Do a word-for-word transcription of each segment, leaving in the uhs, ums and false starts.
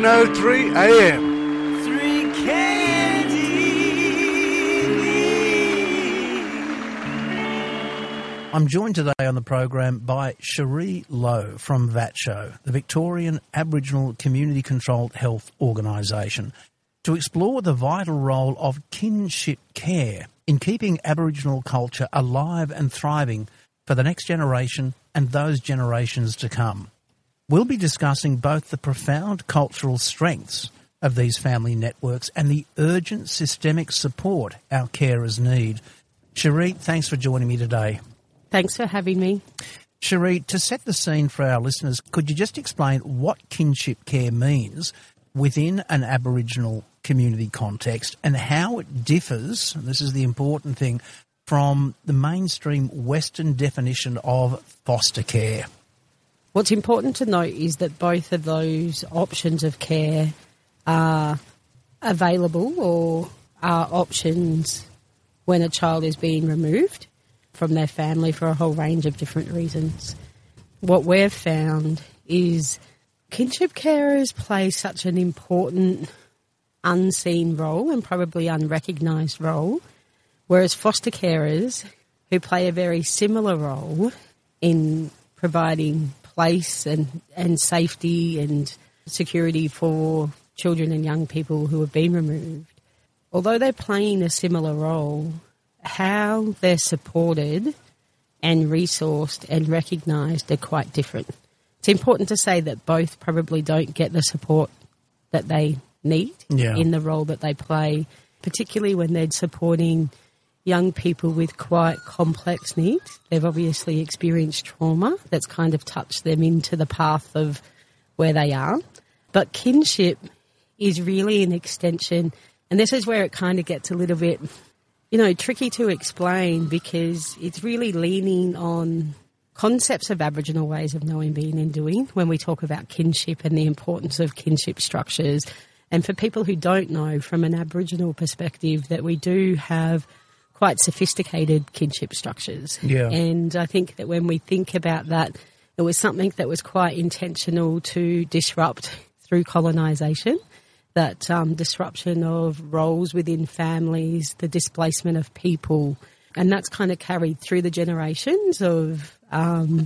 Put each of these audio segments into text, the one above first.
seventeen oh three A M. I'm joined today on the program by Cherie Lowe from VATSHO, the Victorian Aboriginal Community Controlled Health Organisation, to explore the vital role of kinship care in keeping Aboriginal culture alive and thriving for the next generation and those generations to come. We'll be discussing both the profound cultural strengths of these family networks and the urgent systemic support our carers need. Cherie, thanks for joining me today. Thanks for having me. Cherie, to set the scene for our listeners, could you just explain what kinship care means within an Aboriginal community context and how it differs, and this is the important thing, from the mainstream Western definition of foster care? What's important to note is that both of those options of care are available or are options when a child is being removed from their family for a whole range of different reasons. What we've found is kinship carers play such an important unseen role and probably unrecognised role, whereas foster carers, who play a very similar role in providing place and, and safety and security for children and young people who have been removed, although they're playing a similar role, how they're supported and resourced and recognised are quite different. It's important to say that both probably don't get the support that they need yeah. in the role that they play, particularly when they're supporting young people with quite complex needs. They've obviously experienced trauma that's kind of touched them into the path of where they are. But kinship is really an extension, and this is where it kind of gets a little bit, you know, tricky to explain, because it's really leaning on concepts of Aboriginal ways of knowing, being and doing when we talk about kinship and the importance of kinship structures. And for people who don't know, from an Aboriginal perspective, that we do have quite sophisticated kinship structures. Yeah. And I think that when we think about that, it was something that was quite intentional to disrupt through colonisation. That um, disruption of roles within families, the displacement of people, and that's kind of carried through the generations of um,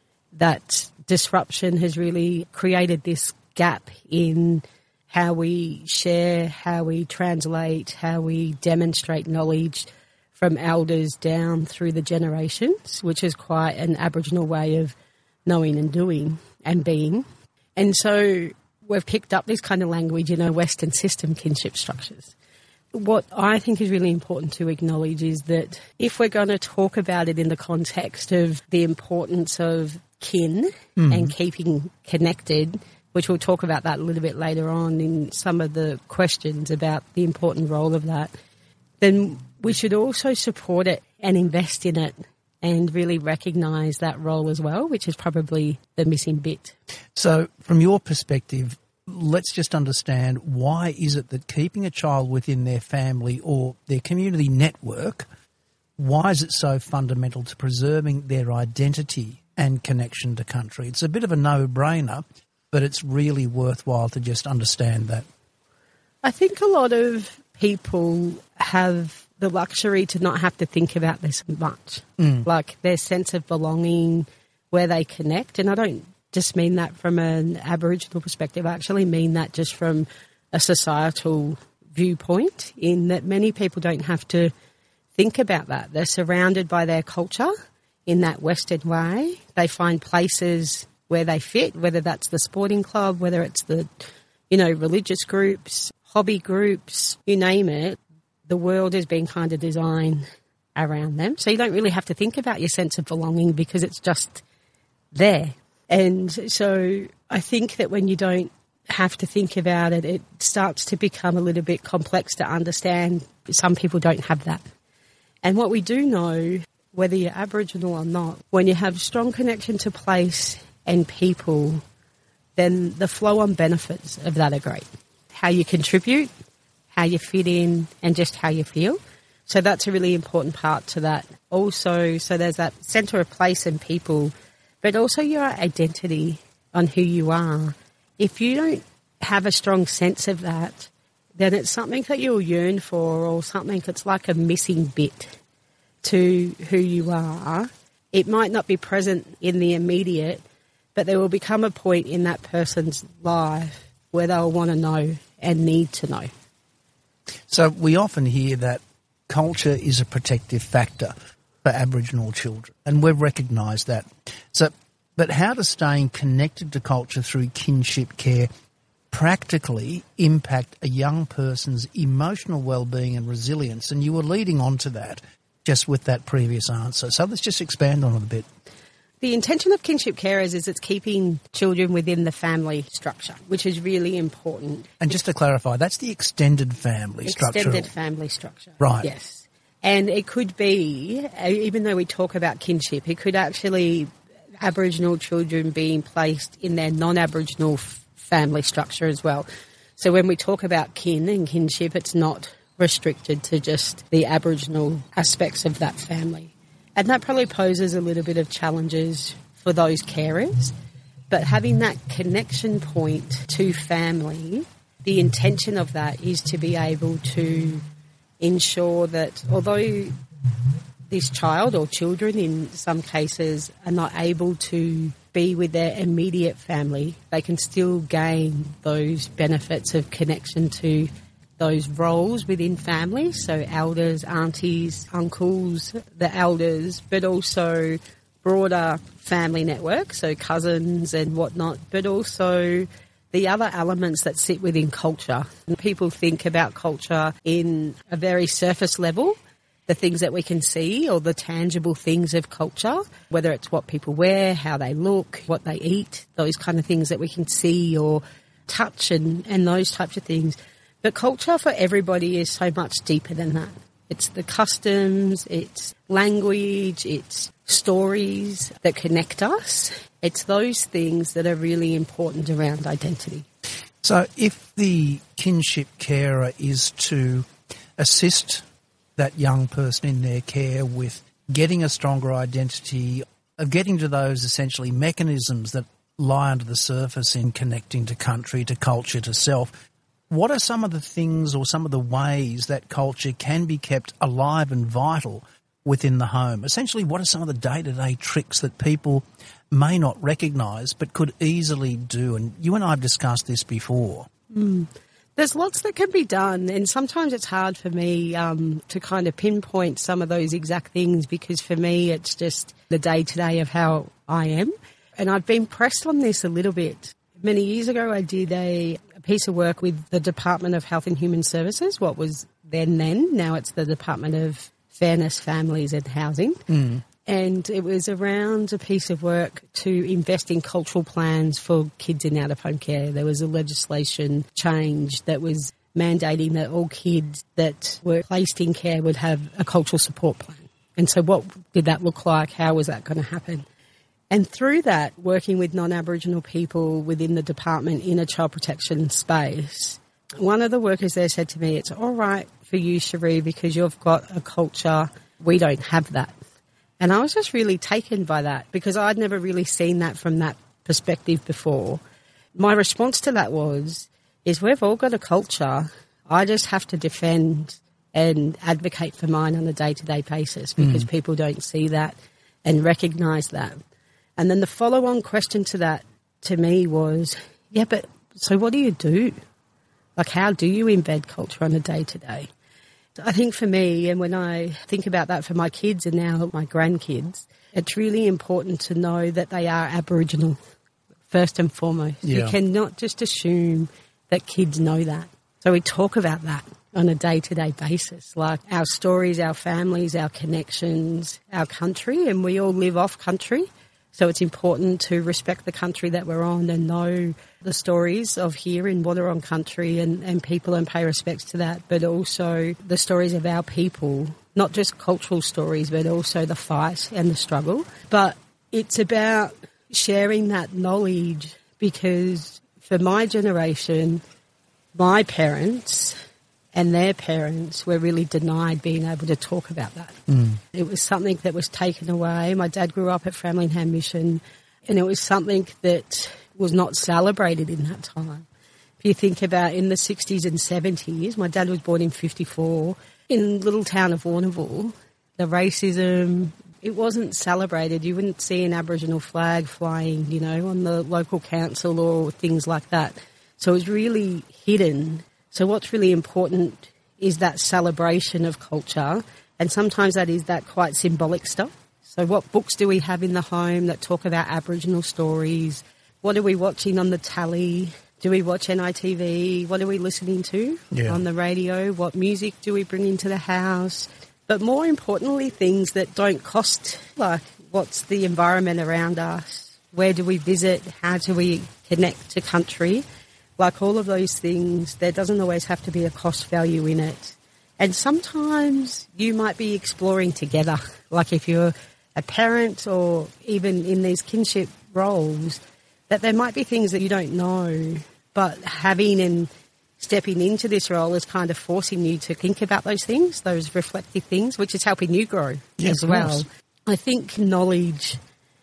that disruption has really created this gap in how we share, how we translate, how we demonstrate knowledge from elders down through the generations, which is quite an Aboriginal way of knowing and doing and being. And so we've picked up this kind of language in our Western system kinship structures. What I think is really important to acknowledge is that if we're going to talk about it in the context of the importance of kin mm. and keeping connected, which we'll talk about that a little bit later on in some of the questions about the important role of that, then we should also support it and invest in it and really recognise that role as well, which is probably the missing bit. So from your perspective, let's just understand, why is it that keeping a child within their family or their community network, why is it so fundamental to preserving their identity and connection to country? It's a bit of a no-brainer, but it's really worthwhile to just understand that. I think a lot of people have the luxury to not have to think about this much, mm. like their sense of belonging, where they connect. And I don't just mean that from an Aboriginal perspective. I actually mean that just from a societal viewpoint, in that many people don't have to think about that. They're surrounded by their culture in that Western way. They find places where they fit, whether that's the sporting club, whether it's the, you know, religious groups, hobby groups, you name it. The world has been kind of designed around them. So you don't really have to think about your sense of belonging because it's just there. And so I think that when you don't have to think about it, it starts to become a little bit complex to understand. Some people don't have that. And what we do know, whether you're Aboriginal or not, when you have strong connection to place and people, then the flow-on benefits of that are great. How you contribute, how you fit in, and just how you feel. So that's a really important part to that. Also, so there's that centre of place and people, but also your identity on who you are. If you don't have a strong sense of that, then it's something that you'll yearn for, or something that's like a missing bit to who you are. It might not be present in the immediate, but there will become a point in that person's life where they'll want to know and need to know. So we often hear that culture is a protective factor for Aboriginal children, and we've recognised that. So, but how does staying connected to culture through kinship care practically impact a young person's emotional well-being and resilience? And you were leading on to that just with that previous answer. So let's just expand on it a bit. The intention of kinship carers is it's keeping children within the family structure, which is really important. And just to clarify, that's the extended family structure. Extended family structure. Right. Yes. And it could be, even though we talk about kinship, it could actually Aboriginal children being placed in their non-Aboriginal f- family structure as well. So when we talk about kin and kinship, it's not restricted to just the Aboriginal aspects of that family. And that probably poses a little bit of challenges for those carers. But having that connection point to family, the intention of that is to be able to ensure that although this child or children in some cases are not able to be with their immediate family, they can still gain those benefits of connection to those roles within families, so elders, aunties, uncles, the elders, but also broader family network, so cousins and whatnot, but also the other elements that sit within culture. And people think about culture in a very surface level, the things that we can see or the tangible things of culture, whether it's what people wear, how they look, what they eat, those kind of things that we can see or touch and, and those types of things. But culture for everybody is so much deeper than that. It's the customs, it's language, it's stories that connect us. It's those things that are really important around identity. So if the kinship carer is to assist that young person in their care with getting a stronger identity, of getting to those essentially mechanisms that lie under the surface in connecting to country, to culture, to self, what are some of the things or some of the ways that culture can be kept alive and vital within the home? Essentially, what are some of the day-to-day tricks that people may not recognise but could easily do? And you and I have discussed this before. Mm. There's lots that can be done, and sometimes it's hard for me um, to kind of pinpoint some of those exact things because for me it's just the day-to-day of how I am. And I've been pressed on this a little bit. Many years ago I did a, a piece of work with the Department of Health and Human Services, what was then then, now it's the Department of Fairness, Families and Housing. Mm. And it was around a piece of work to invest in cultural plans for kids in out-of-home care. There was a legislation change that was mandating that all kids that were placed in care would have a cultural support plan. And so what did that look like? How was that going to happen? And through that, working with non-Aboriginal people within the department in a child protection space, one of the workers there said to me, it's all right for you, Cherie, because you've got a culture. We don't have that. And I was just really taken by that because I'd never really seen that from that perspective before. My response to that was, is we've all got a culture. I just have to defend and advocate for mine on a day-to-day basis because mm. people don't see that and recognise that. And then the follow-on question to that to me was, yeah, but so what do you do? Like, how do you embed culture on a day-to-day? I think for me, and when I think about that for my kids and now my grandkids, it's really important to know that they are Aboriginal, first and foremost. Yeah. You cannot just assume that kids know that. So we talk about that on a day-to-day basis, like our stories, our families, our connections, our country, and we all live off country. So it's important to respect the country that we're on and know the stories of here in Wadawurrung country and, and people and pay respects to that, but also the stories of our people, not just cultural stories, but also the fight and the struggle. But it's about sharing that knowledge because for my generation, my parents and their parents were really denied being able to talk about that. Mm. It was something that was taken away. My dad grew up at Framlingham Mission, and it was something that was not celebrated in that time. If you think about in the sixties and seventies, my dad was born in fifty-four, in little town of Warrnambool, the racism, it wasn't celebrated. You wouldn't see an Aboriginal flag flying, you know, on the local council or things like that. So it was really hidden. So what's really important is that celebration of culture, and sometimes that is that quite symbolic stuff. So what books do we have in the home that talk about Aboriginal stories? What are we watching on the telly? Do we watch N I T V? What are we listening to yeah. on the radio? What music do we bring into the house? But more importantly, things that don't cost, like what's the environment around us? Where do we visit? How do we connect to country? Like all of those things, there doesn't always have to be a cost value in it. And sometimes you might be exploring together. Like if you're a parent or even in these kinship roles, that there might be things that you don't know, but having and stepping into this role is kind of forcing you to think about those things, those reflective things, which is helping you grow yeah, as well. I think knowledge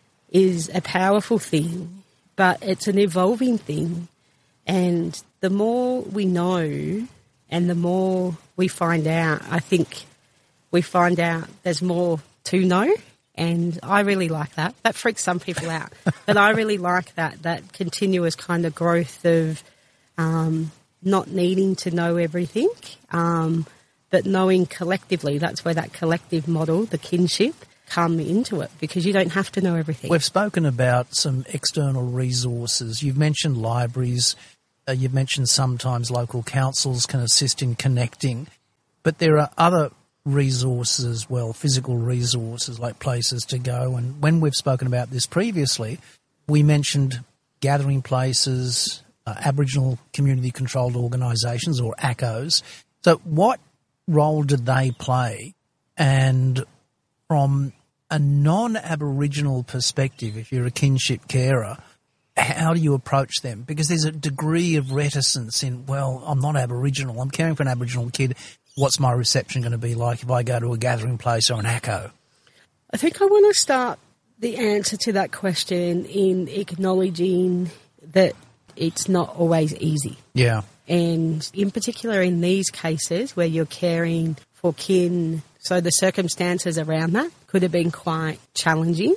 is a powerful thing, but it's an evolving thing. And the more we know and the more we find out, I think we find out there's more to know. And I really like that. That freaks some people out. But I really like that, that continuous kind of growth of um, not needing to know everything, um, but knowing collectively. That's where that collective model, the kinship, come into it, because you don't have to know everything. We've spoken about some external resources. You've mentioned libraries. Uh, you've mentioned sometimes local councils can assist in connecting. But there are other resources as well, physical resources like places to go. And when we've spoken about this previously, we mentioned gathering places, uh, Aboriginal community controlled organisations or A C Os. So what role did they play? And from a non-Aboriginal perspective, if you're a kinship carer, how do you approach them? Because there's a degree of reticence in, well, I'm not Aboriginal, I'm caring for an Aboriginal kid. What's my reception going to be like if I go to a gathering place or an A C O? I think I want to start the answer to that question in acknowledging that it's not always easy. Yeah. And in particular in these cases where you're caring for kin, so the circumstances around that could have been quite challenging.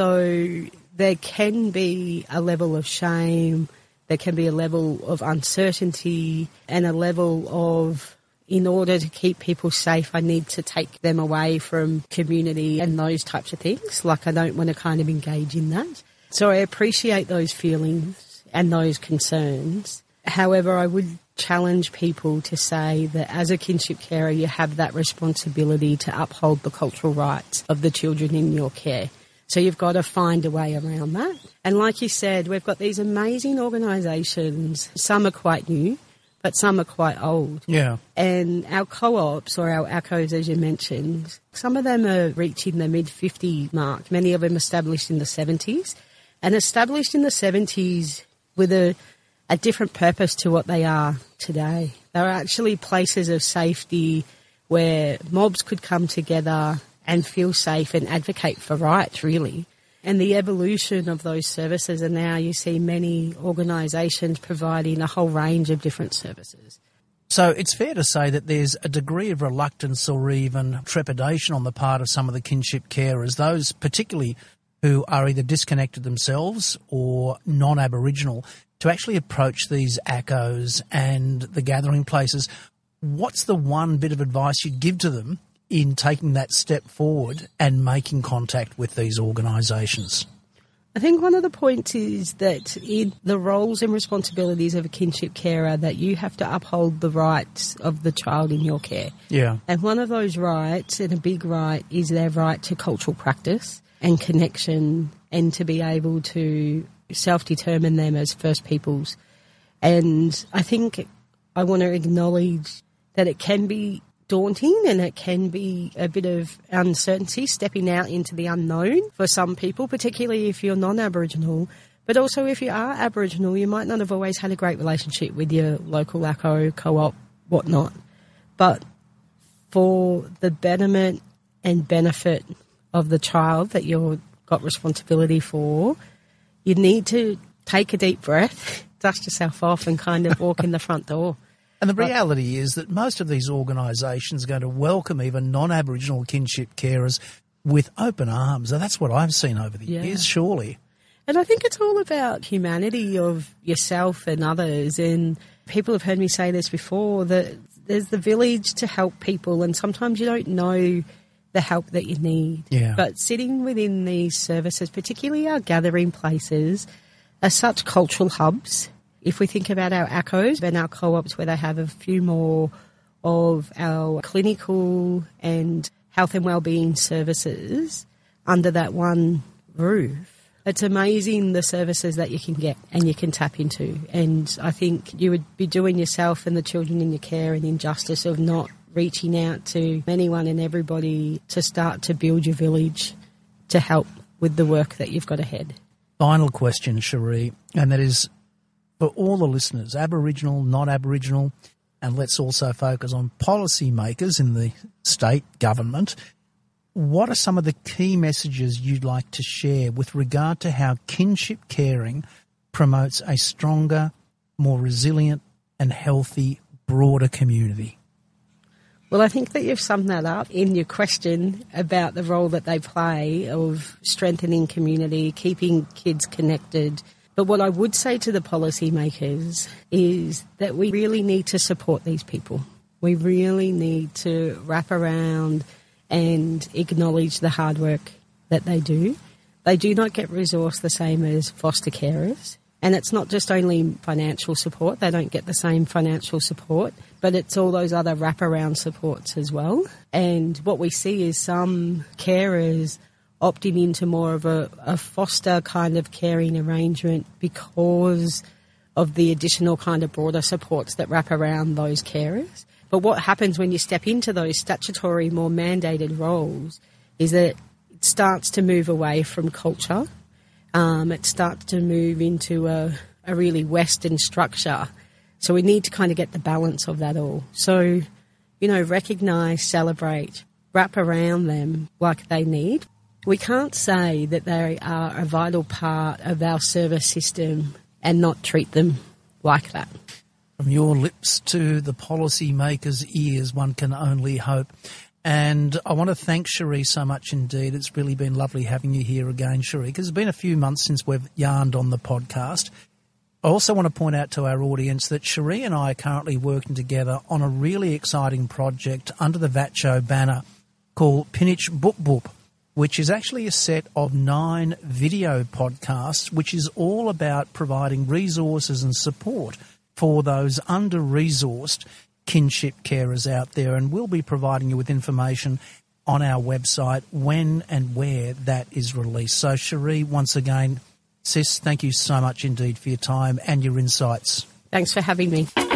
So there can be a level of shame, there can be a level of uncertainty and a level of, in order to keep people safe, I need to take them away from community and those types of things. Like I don't want to kind of engage in that. So I appreciate those feelings and those concerns. However, I would challenge people to say that as a kinship carer, you have that responsibility to uphold the cultural rights of the children in your care. So you've got to find a way around that. And like you said, we've got these amazing organisations. Some are quite new, but some are quite old. Yeah. And our co-ops or our A C Os, as you mentioned, some of them are reaching the mid fifty mark. Many of them established in the seventies. And established in the seventies with a, a different purpose to what they are today. They're actually places of safety where mobs could come together and feel safe and advocate for rights, really. And the evolution of those services, and now you see many organisations providing a whole range of different services. So it's fair to say that there's a degree of reluctance or even trepidation on the part of some of the kinship carers, those particularly who are either disconnected themselves or non-Aboriginal, to actually approach these A C Os and the gathering places. What's the one bit of advice you'd give to them in taking that step forward and making contact with these organisations? I think one of the points is that in the roles and responsibilities of a kinship carer, that you have to uphold the rights of the child in your care. Yeah. And one of those rights, and a big right, is their right to cultural practice and connection, and to be able to self-determine them as First Peoples. And I think I want to acknowledge that it can be daunting and it can be a bit of uncertainty stepping out into the unknown for some people, particularly if you're non-Aboriginal. But also if you are Aboriginal, you might not have always had a great relationship with your local A C O, co-op, whatnot. But for the betterment and benefit of the child that you've got responsibility for, you need to take a deep breath dust yourself off and kind of walk in the front door. And the reality is that most of these organisations are going to welcome even non-Aboriginal kinship carers with open arms. And that's what I've seen over the Yeah. years, surely. And I think it's all about humanity of yourself and others. And people have heard me say this before, that there's the village to help people, and sometimes you don't know the help that you need. Yeah. But sitting within these services, particularly our gathering places, are such cultural hubs. If we think about our A C Os and our co-ops, where they have a few more of our clinical and health and wellbeing services under that one roof, it's amazing the services that you can get and you can tap into. And I think you would be doing yourself and the children in your care an injustice of not reaching out to anyone and everybody to start to build your village to help with the work that you've got ahead. Final question, Cherie, and that is for all the listeners, Aboriginal, non-Aboriginal, and let's also focus on policymakers in the state government. What are some of the key messages you'd like to share with regard to how kinship caring promotes a stronger, more resilient and healthy, broader community? Well, I think that you've summed that up in your question about the role that they play of strengthening community, keeping kids connected. But what I would say to the policymakers is that we really need to support these people. We really need to wrap around and acknowledge the hard work that they do. They do not get resourced the same as foster carers. And it's not just only financial support. They don't get the same financial support, but it's all those other wraparound supports as well. And what we see is some carers opting into more of a, a foster kind of caring arrangement because of the additional kind of broader supports that wrap around those carers. But what happens when you step into those statutory, more mandated roles is that it starts to move away from culture. Um, it starts to move into a, a really Western structure. So we need to kind of get the balance of that all. So, you know, recognise, celebrate, wrap around them like they need. We can't say that they are a vital part of our service system and not treat them like that. From your lips to the policymakers' ears, one can only hope. And I want to thank Cherie so much indeed. It's really been lovely having you here again, Cherie, because it's been a few months since we've yarned on the podcast. I also want to point out to our audience that Cherie and I are currently working together on a really exciting project under the VATCHO banner called Pinich Boop Boop, which is actually a set of nine video podcasts, which is all about providing resources and support for those under-resourced kinship carers out there. And we'll be providing you with information on our website when and where that is released. So, Cherie, once again, sis, thank you so much indeed for your time and your insights. Thanks for having me.